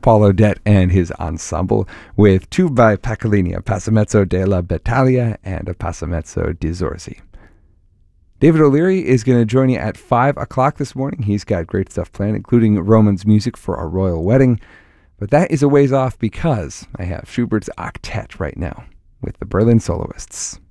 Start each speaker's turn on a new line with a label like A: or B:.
A: Paul Odette and his ensemble, with two by Pacolini, a Passamezzo della Battaglia and a Passamezzo di Zorzi. David O'Leary is going to join you at 5 o'clock this morning. He's got great stuff planned, including Roman's music for a royal wedding. But that is a ways off because I have Schubert's Octet right now with the Berlin Soloists.